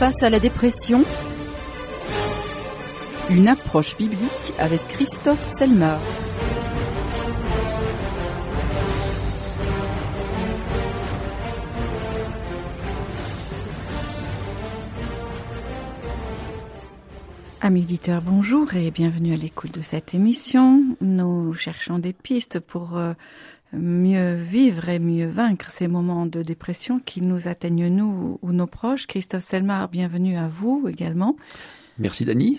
Face à la dépression, une approche biblique avec Christophe Selmar. Amis auditeurs, bonjour et bienvenue à l'écoute de cette émission. Nous cherchons des pistes pour mieux vivre et mieux vaincre ces moments de dépression qui nous atteignent nous ou nos proches. Christophe Selmar, bienvenue à vous également. Merci Dany.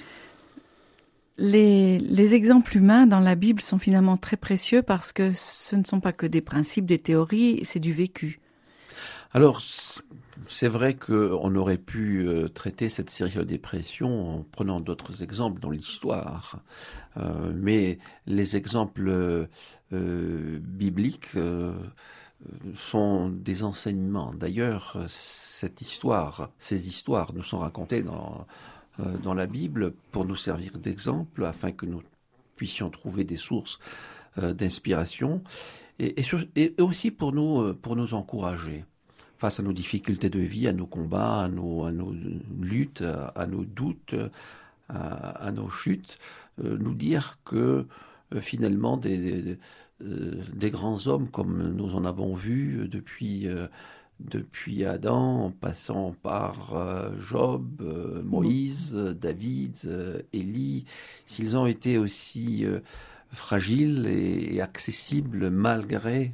Les exemples humains dans la Bible sont finalement très précieux parce que ce ne sont pas que des principes, des théories, c'est du vécu. Alors, c'est vrai qu'on aurait pu traiter cette série de dépression en prenant d'autres exemples dans l'histoire. Mais les exemples bibliques sont des enseignements. D'ailleurs, ces histoires nous sont racontées dans la Bible pour nous servir d'exemple, afin que nous puissions trouver des sources d'inspiration et aussi pour nous encourager face à nos difficultés de vie, à nos combats, à nos luttes, à nos doutes, à nos chutes, nous dire que finalement des grands hommes comme nous en avons vu depuis Adam, en passant par Job, Moïse, David, Élie, s'ils ont été aussi fragiles et accessibles malgré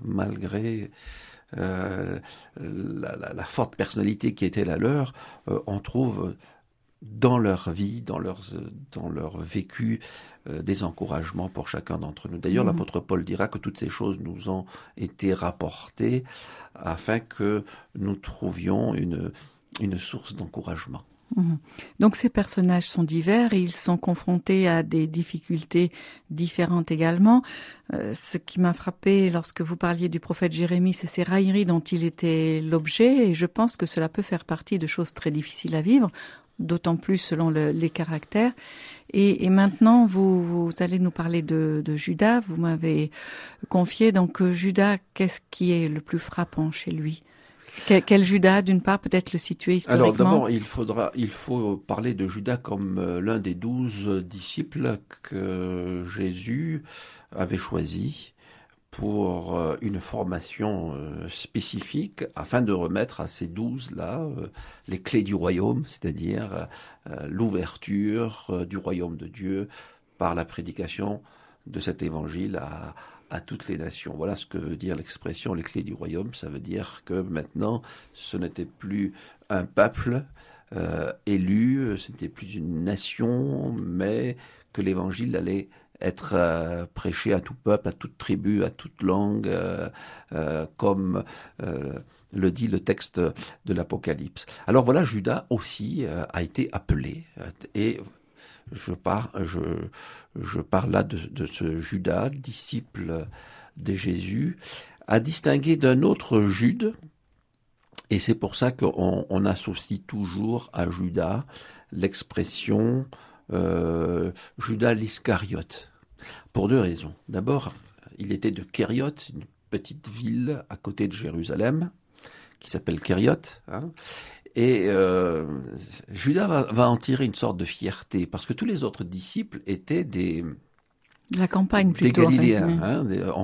la forte personnalité qui était la leur, on trouve dans leur vie, dans leur vécu, des encouragements pour chacun d'entre nous. D'ailleurs, l'apôtre Paul dira que toutes ces choses nous ont été rapportées afin que nous trouvions une source d'encouragement. Donc ces personnages sont divers, ils sont confrontés à des difficultés différentes également. Ce qui m'a frappé lorsque vous parliez du prophète Jérémie, c'est ces railleries dont il était l'objet, et je pense que cela peut faire partie de choses très difficiles à vivre, d'autant plus selon les caractères. Et maintenant, vous allez nous parler de Judas. Vous m'avez confié, donc Judas, qu'est-ce qui est le plus frappant chez lui ? Quel Judas, d'une part, peut-être le situer historiquement? Alors d'abord, il faut parler de Judas comme l'un des 12 disciples que Jésus avait choisi pour une formation spécifique afin de remettre à ces 12-là les clés du royaume, c'est-à-dire l'ouverture du royaume de Dieu par la prédication de cet évangile à toutes les nations. Voilà ce que veut dire l'expression « les clés du royaume ». Ça veut dire que maintenant, ce n'était plus un peuple élu, ce n'était plus une nation, mais que l'évangile allait être prêché à tout peuple, à toute tribu, à toute langue, comme le dit le texte de l'Apocalypse. Alors voilà, Judas aussi a été appelé, et je parle là de ce Judas, disciple de Jésus, à distinguer d'un autre Jude, et c'est pour ça qu'on associe toujours à Judas l'expression Judas l'Iscariote, pour deux raisons. D'abord, il était de Kériot, une petite ville à côté de Jérusalem, qui s'appelle Kériot, et Judas va en tirer une sorte de fierté, parce que tous les autres disciples étaient la campagne plutôt, des Galiléens,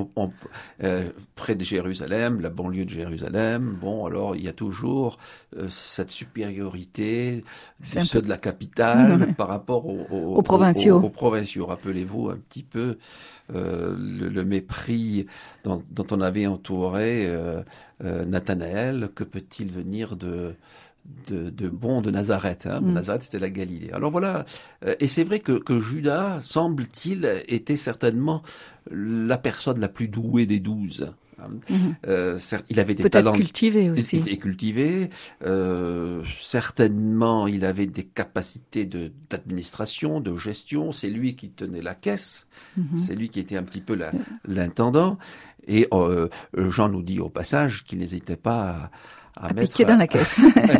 près de Jérusalem, la banlieue de Jérusalem. Bon, alors il y a toujours cette supériorité de ceux de la capitale par rapport aux provinciaux. Aux provinciaux. Rappelez-vous un petit peu le mépris dont on avait entouré Nathanaël. Que peut-il venir de bon de Nazareth, Nazareth c'était la Galilée. Alors voilà, et c'est vrai que Judas, semble-t-il, était certainement la personne la plus douée des 12. Il avait des peut-être talents cultivés aussi. Et cultivés. Certainement, il avait des capacités d'administration, de gestion. C'est lui qui tenait la caisse. C'est lui qui était un petit peu l'intendant. Et Jean nous dit au passage qu'il n'hésitait pas à piquer dans la caisse.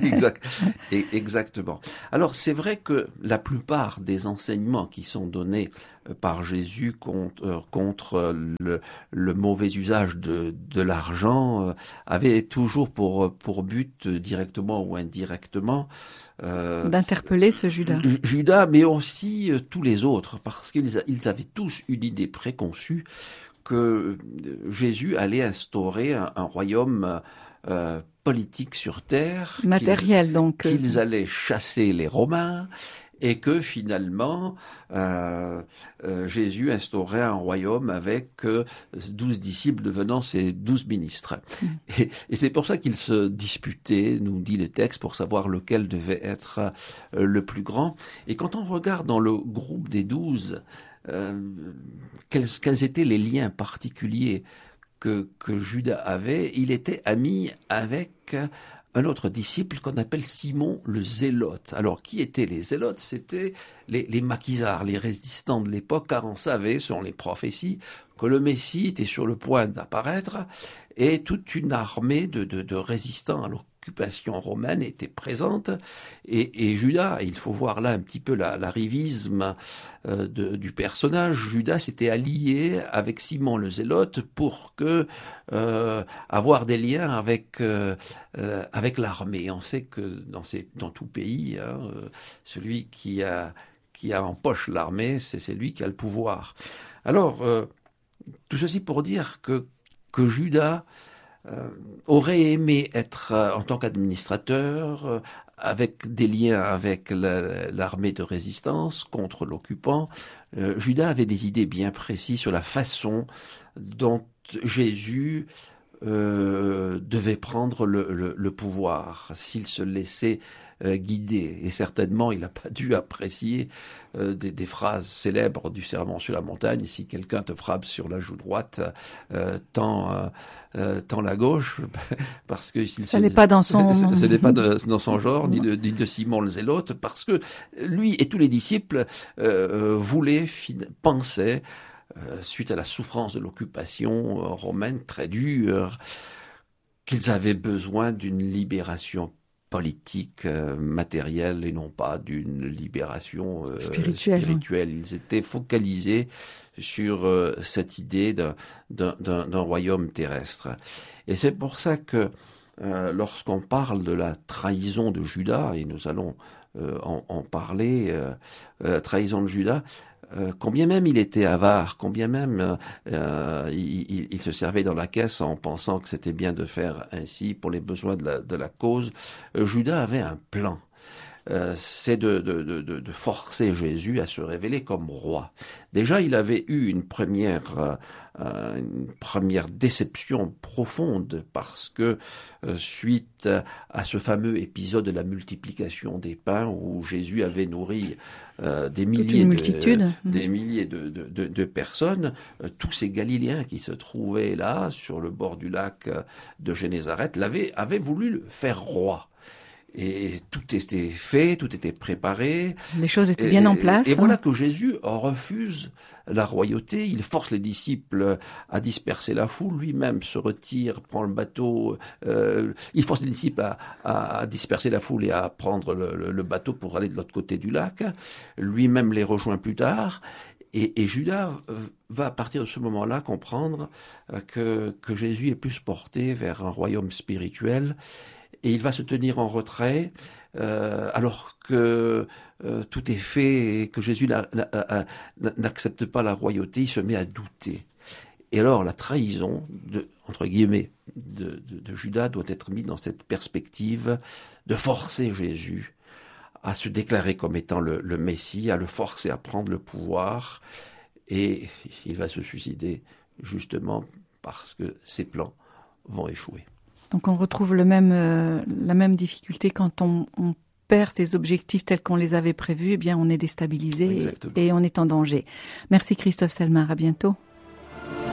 Exactement. Alors c'est vrai que la plupart des enseignements qui sont donnés par Jésus contre le mauvais usage de l'argent avaient toujours pour but, directement ou indirectement, d'interpeller ce Judas. Judas, mais aussi tous les autres, parce qu'ils avaient tous une idée préconçue que Jésus allait instaurer un royaume politique sur terre, matériel donc, qu'ils allaient chasser les Romains, et que finalement Jésus instaurait un royaume avec 12 disciples devenant ses 12 ministres. Et c'est pour ça qu'ils se disputaient, nous dit le texte, pour savoir lequel devait être le plus grand. Et quand on regarde dans le groupe des 12, quels étaient les liens particuliers que Judas avait, il était ami avec un autre disciple qu'on appelle Simon le Zélote. Alors, qui étaient les Zélotes? C'était les maquisards, les résistants de l'époque, car on savait, selon les prophéties, que le Messie était sur le point d'apparaître, et toute une armée de résistants à l'occupation romaine était présente, et Judas, il faut voir là un petit peu l'arrivisme du personnage. Judas s'était allié avec Simon le Zélote pour avoir des liens avec l'armée. On sait que dans tout pays, celui qui a en poche l'armée, c'est lui qui a le pouvoir. Alors, tout ceci pour dire que Judas aurait aimé être, en tant qu'administrateur, avec des liens avec l'armée de résistance contre l'occupant. Judas avait des idées bien précises sur la façon dont Jésus devait prendre le pouvoir, s'il se laissait guider. Et certainement, il n'a pas dû apprécier des phrases célèbres du Sermon sur la montagne. Si quelqu'un te frappe sur la joue droite, tends la gauche, parce que ce n'est pas dans son ce n'est pas dans son genre, ni de Simon le Zélote, parce que lui et tous les disciples pensaient, suite à la souffrance de l'occupation romaine très dure, qu'ils avaient besoin d'une libération politique, matérielle, et non pas d'une libération spirituelle. Ils étaient focalisés sur cette idée d'un royaume terrestre. Et c'est pour ça que lorsqu'on parle de la trahison de Judas, et nous allons en parler, la trahison de Judas, combien même il était avare, combien même il se servait dans la caisse en pensant que c'était bien de faire ainsi pour les besoins de la cause, Judas avait un plan. C'est de forcer Jésus à se révéler comme roi. Déjà, il avait eu une première déception profonde, parce que suite à ce fameux épisode de la multiplication des pains, où Jésus avait nourri des milliers de personnes, tous ces Galiléens qui se trouvaient là sur le bord du lac de Génézareth avaient voulu le faire roi. Et tout était fait, tout était préparé. Les choses étaient bien en place. Et voilà que Jésus refuse la royauté. Il force les disciples à disperser la foule. Lui-même se retire, prend le bateau. Il force les disciples à disperser la foule et à prendre le bateau pour aller de l'autre côté du lac. Lui-même les rejoint plus tard. Et Judas va, à partir de ce moment-là, comprendre que Jésus est plus porté vers un royaume spirituel. Et il va se tenir en retrait, alors que tout est fait et que Jésus n'accepte pas la royauté. Il se met à douter. Et alors la trahison, entre guillemets, de Judas doit être mise dans cette perspective de forcer Jésus à se déclarer comme étant le Messie, à le forcer à prendre le pouvoir. Et il va se suicider justement parce que ses plans vont échouer. Donc on retrouve la même difficulté quand on perd ses objectifs tels qu'on les avait prévus, eh bien on est déstabilisé et on est en danger. Merci Christophe Selmar, à bientôt.